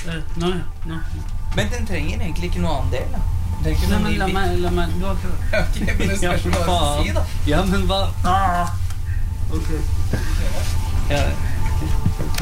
Nå. Men den trenger egentlig ikke noe annen del, da. Nei, men la meg, du har ikke... Ok, men det skal du bare si, da. Ja, men hva? Ok. Ja.